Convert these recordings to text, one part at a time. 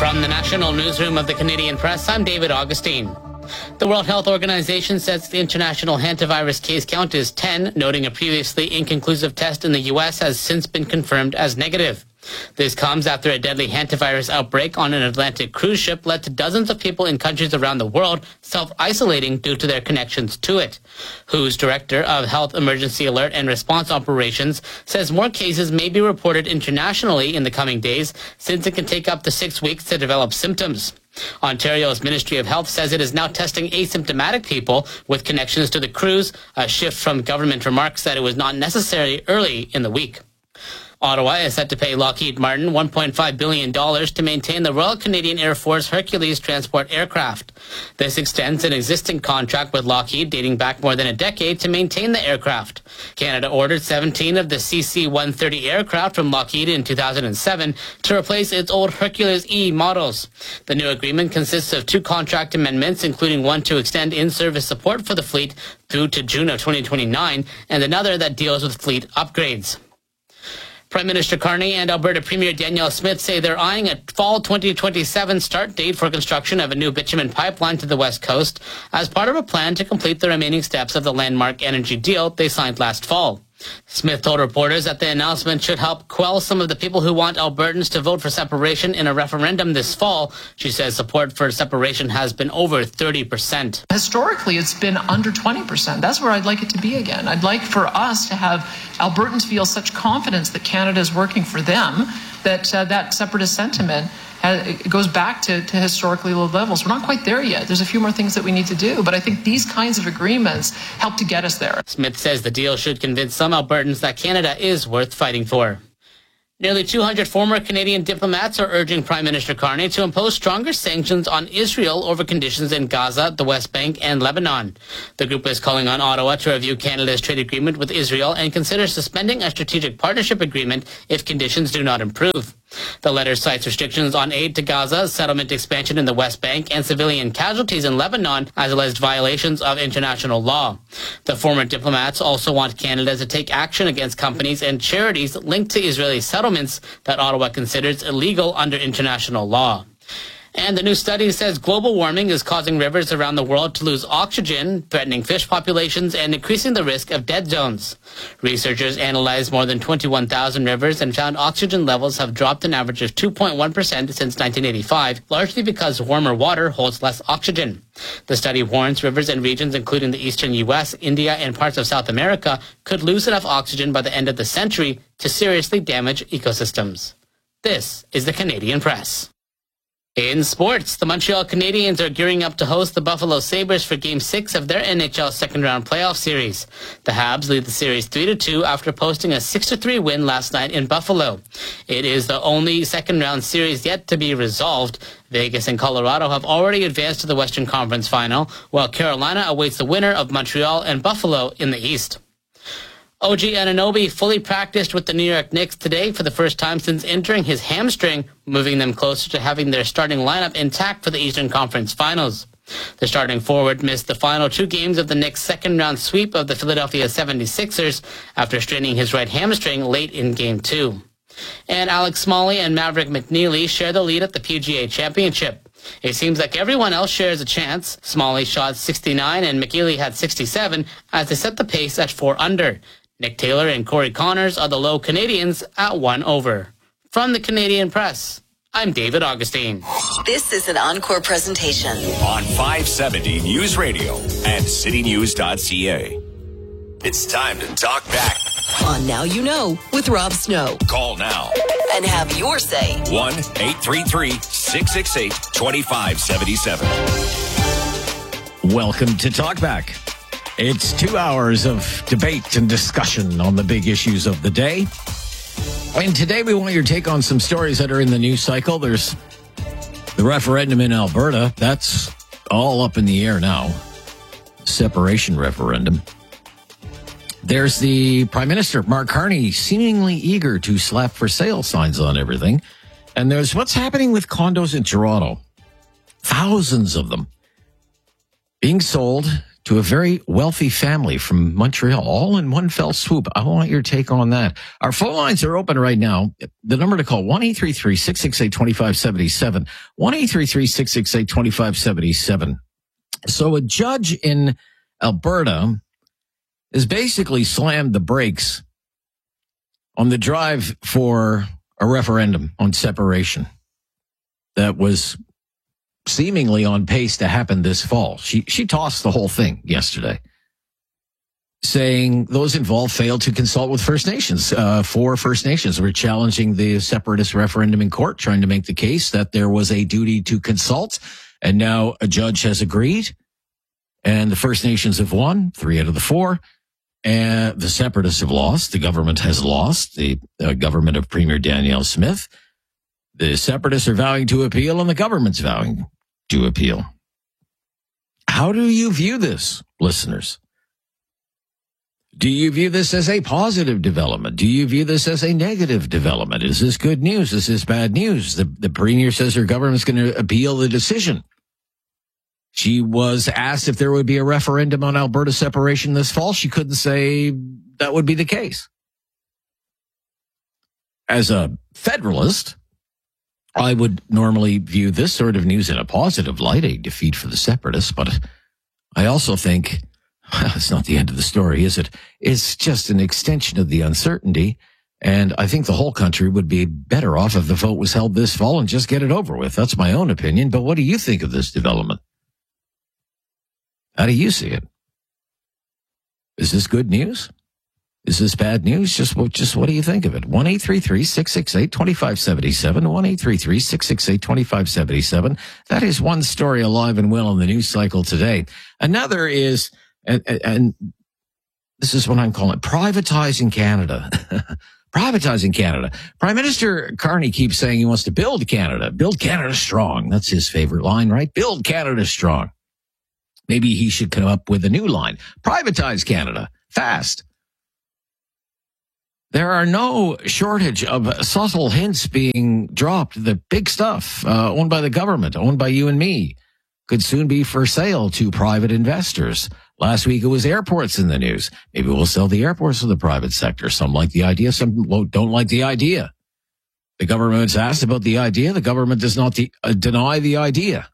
From the National Newsroom of the Canadian Press, I'm David Augustine. The World Health Organization says the international hantavirus case count is 10, noting a previously inconclusive test in the U.S. has since been confirmed as negative. This comes after a deadly hantavirus outbreak on an Atlantic cruise ship led to dozens of people in countries around the world self-isolating due to their connections to it. WHO's Director of Health Emergency Alert and Response Operations says more cases may be reported internationally in the coming days, since it can take up to 6 weeks to develop symptoms. Ontario's Ministry of Health says it is now testing asymptomatic people with connections to the cruise, a shift from government remarks that it was not necessary early in the week. Ottawa is set to pay Lockheed Martin $1.5 billion to maintain the Royal Canadian Air Force Hercules transport aircraft. This extends an existing contract with Lockheed dating back more than a decade to maintain the aircraft. Canada ordered 17 of the CC-130 aircraft from Lockheed in 2007 to replace its old Hercules E models. The new agreement consists of 2 contract amendments, including one to extend in-service support for the fleet through to June of 2029, and another that deals with fleet upgrades. Prime Minister Carney and Alberta Premier Danielle Smith say they're eyeing a fall 2027 start date for construction of a new bitumen pipeline to the West Coast as part of a plan to complete the remaining steps of the landmark energy deal they signed last fall. Smith told reporters that the announcement should help quell some of the people who want Albertans to vote for separation in a referendum this fall. She says support for separation has been over 30%. Historically, it's been under 20%. That's where I'd like it to be again. I'd like for us to have Albertans feel such confidence that Canada is working for them that that separatist sentiment it goes back to historically low levels. We're not quite there yet. There's a few more things that we need to do, but I think these kinds of agreements help to get us there. Smith says the deal should convince some Albertans that Canada is worth fighting for. Nearly 200 former Canadian diplomats are urging Prime Minister Carney to impose stronger sanctions on Israel over conditions in Gaza, the West Bank, and Lebanon. The group is calling on Ottawa to review Canada's trade agreement with Israel and consider suspending a strategic partnership agreement if conditions do not improve. The letter cites restrictions on aid to Gaza, settlement expansion in the West Bank, and civilian casualties in Lebanon as alleged violations of international law. The former diplomats also want Canada to take action against companies and charities linked to Israeli settlements that Ottawa considers illegal under international law. And the new study says global warming is causing rivers around the world to lose oxygen, threatening fish populations and increasing the risk of dead zones. Researchers analyzed more than 21,000 rivers and found oxygen levels have dropped an average of 2.1% since 1985, largely because warmer water holds less oxygen. The study warns rivers and regions including the eastern U.S., India, and parts of South America could lose enough oxygen by the end of the century to seriously damage ecosystems. This is the Canadian Press. In sports, the Montreal Canadiens are gearing up to host the Buffalo Sabres for Game 6 of their NHL second-round playoff series. The Habs lead the series 3-2 after posting a 6-3 win last night in Buffalo. It is the only second-round series yet to be resolved. Vegas and Colorado have already advanced to the Western Conference Final, while Carolina awaits the winner of Montreal and Buffalo in the East. OG Anunoby fully practiced with the New York Knicks today for the first time since injuring his hamstring, moving them closer to having their starting lineup intact for the Eastern Conference Finals. The starting forward missed the final 2 games of the Knicks' second-round sweep of the Philadelphia 76ers after straining his right hamstring late in Game 2. And Alex Smalley and Maverick McNeely share the lead at the PGA Championship. It seems like everyone else shares a chance. Smalley shot 69 and McNeely had 67 as they set the pace at 4 under. Nick Taylor and Corey Connors are the low Canadians at 1 over. From the Canadian Press, I'm David Augustine. This is an Encore presentation on 570 News Radio and citynews.ca. It's time to talk back on Now You Know with Rob Snow. Call now and have your say. 1-833-668-2577. Welcome to Talk Back. It's 2 hours of debate and discussion on the big issues of the day. And today we want your take on some stories that are in the news cycle. There's the referendum in Alberta. That's all up in the air now. Separation referendum. There's the Prime Minister, Mark Carney, seemingly eager to slap for sale signs on everything. And there's what's happening with condos in Toronto. Thousands of them being sold to a very wealthy family from Montreal, all in one fell swoop. I want your take on that. Our phone lines are open right now. The number to call, 1-833-668-2577, 1-833-668-2577. So a judge in Alberta has basically slammed the brakes on the drive for a referendum on separation that was seemingly on pace to happen this fall. She tossed the whole thing yesterday, saying those involved failed to consult with First Nations. 4 First Nations were challenging the separatist referendum in court, trying to make the case that there was a duty to consult. And now a judge has agreed, and the First Nations have won 3 out of the 4. And the separatists have lost. The government has lost, the government of Premier Danielle Smith. The separatists are vowing to appeal, and the government's vowing to appeal. How do you view this, listeners? Do you view this as a positive development? Do you view this as a negative development? Is this good news? Is this bad news? The Premier says her government's going to appeal the decision. She was asked if there would be a referendum on Alberta separation this fall. She couldn't say that would be the case. As a federalist, I would normally view this sort of news in a positive light, a defeat for the separatists, but I also think it's not the end of the story, is it? It's just an extension of the uncertainty, and I think the whole country would be better off if the vote was held this fall and just get it over with. That's my own opinion, but what do you think of this development? How do you see it? Is this good news? Is this bad news? Just what do you think of it? 1-833-668-2577, 1-833-668-2577. That is one story alive and well in the news cycle today. Another is, and this is what I'm calling privatizing Canada. Privatizing Canada. Prime Minister Carney keeps saying he wants to build Canada strong. That's his favorite line, right? Build Canada strong. Maybe he should come up with a new line. Privatize Canada fast. There are no shortage of subtle hints being dropped. The big stuff, owned by the government, owned by you and me, could soon be for sale to private investors. Last week it was airports in the news. Maybe we'll sell the airports to the private sector. Some like the idea, some don't like the idea. The government's asked about the idea. The government does not deny the idea.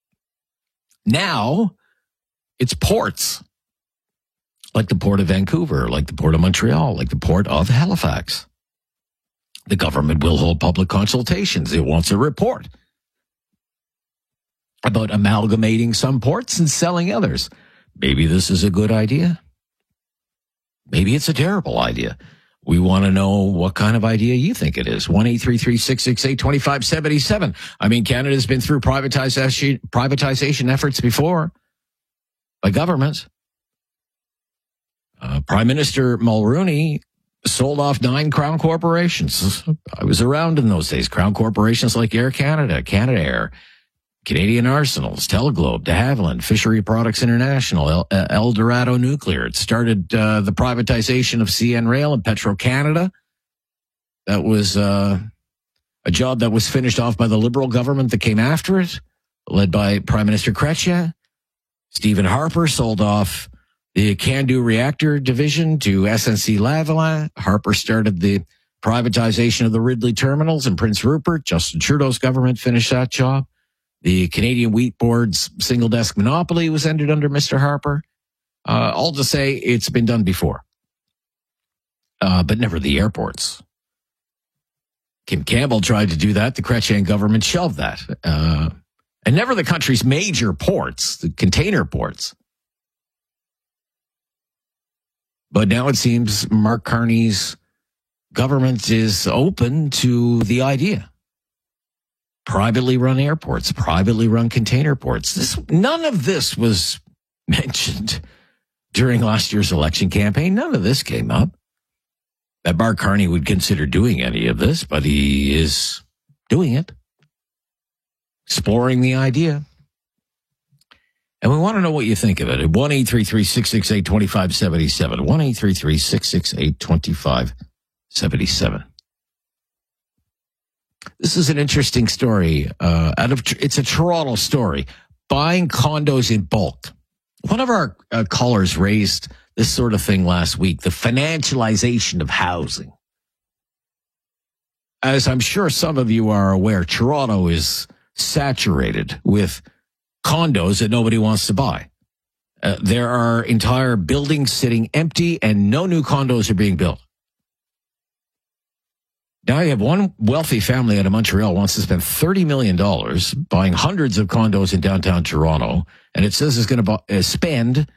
Now, it's ports, like the Port of Vancouver, like the Port of Montreal, like the Port of Halifax. The government will hold public consultations. It wants a report about amalgamating some ports and selling others. Maybe this is a good idea. Maybe it's a terrible idea. We want to know what kind of idea you think it is. 1-833-668-2577. I mean, Canada's been through privatization efforts before by governments. Prime Minister Mulroney sold off 9 Crown corporations. I was around in those days. Crown corporations like Air Canada, Canadair, Canadian Arsenals, Teleglobe, de Havilland, Fishery Products International, El Dorado Nuclear. It started the privatization of CN Rail and Petro-Canada. That was a job that was finished off by the Liberal government that came after it, led by Prime Minister Chrétien. Stephen Harper sold off the CANDU reactor division to SNC-Lavalin. Harper started the privatization of the Ridley terminals in Prince Rupert. Justin Trudeau's government finished that job. The Canadian Wheat Board's single desk monopoly was ended under Mr. Harper. All to say it's been done before, but never the airports. Kim Campbell tried to do that. The Chrétien government shelved that. And never the country's major ports, the container ports. But now it seems Mark Carney's government is open to the idea. Privately run airports, privately run container ports. None of this was mentioned during last year's election campaign. None of this came up. That Mark Carney would consider doing any of this, but he is doing it. Exploring the idea. And we want to know what you think of it at 1-833-668-2577, 1-833-668-2577. This is an interesting story. It's a Toronto story. Buying condos in bulk. One of our callers raised this sort of thing last week, the financialization of housing. As I'm sure some of you are aware, Toronto is saturated with condos that nobody wants to buy. There are entire buildings sitting empty and no new condos are being built. Now you have one wealthy family out of Montreal wants to spend $30 million buying hundreds of condos in downtown Toronto. And it says it's going to spend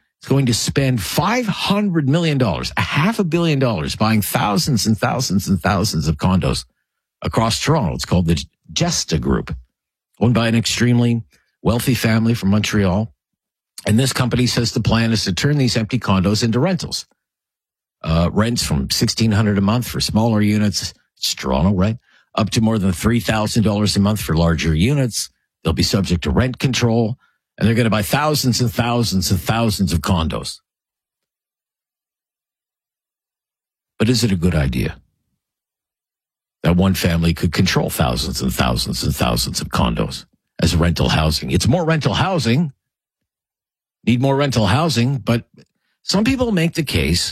$500 million, $500 million buying thousands and thousands and thousands of condos across Toronto. It's called the Gesta Group, owned by an extremely wealthy family from Montreal. And this company says the plan is to turn these empty condos into rentals. Rents from $1,600 a month for smaller units. It's Toronto, right? Up to more than $3,000 a month for larger units. They'll be subject to rent control, and they're going to buy thousands and thousands and thousands of condos. But is it a good idea that one family could control thousands and thousands and thousands of condos as rental housing? It's more rental housing, need more rental housing, but some people make the case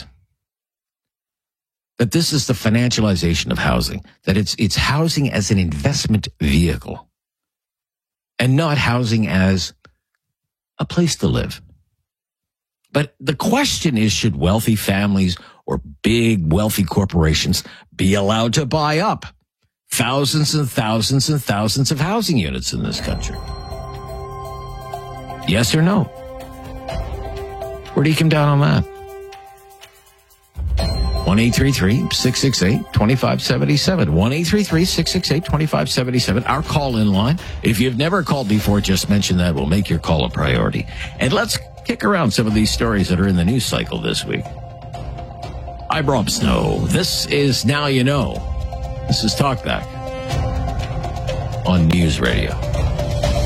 that this is the financialization of housing, that it's housing as an investment vehicle and not housing as a place to live. But the question is, should wealthy families or big wealthy corporations be allowed to buy up thousands and thousands and thousands of housing units in this country? Yes or no? Where do you come down on that? 1-833-668-2577. 1-833-668-2577. Our call-in line. If you've never called before, just mention that. We'll make your call a priority. And let's kick around some of these stories that are in the news cycle this week. I'm Rob Snow. This is Now You Know. This is Talkback on News Radio.